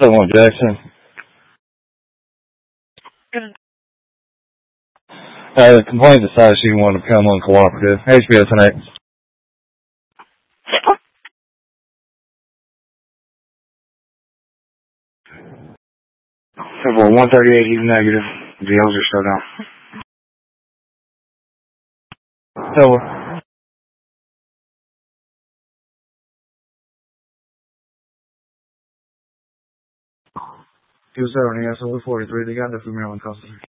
1 Jackson. The complaint decided she wanted to become uncooperative. HBO tonight. 138, he's negative. VLs are shut down. Silver. He was 7, he has over 43. They got that from Maryland custody.